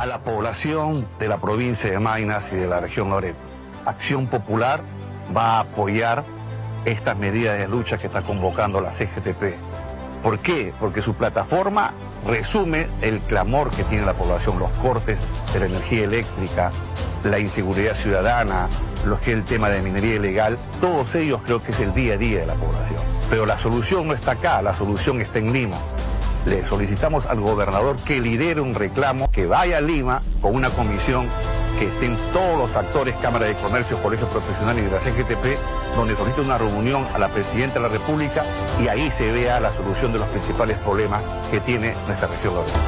a la población de la provincia de Maynas y de la región Loreto. Acción Popular va a apoyar estas medidas de lucha que está convocando la CGTP. ¿Por qué? Porque su plataforma resume el clamor que tiene la población, los cortes de la energía eléctrica, la inseguridad ciudadana, lo que es el tema de minería ilegal, todos ellos creo que es el día a día de la población. Pero la solución no está acá, la solución está en Lima. Le solicitamos al gobernador que lidere un reclamo, que vaya a Lima con una comisión, que estén todos los actores, Cámara de Comercio, Colegios Profesionales y de la CGTP, donde solicite una reunión a la Presidenta de la República y ahí se vea la solución de los principales problemas que tiene nuestra región.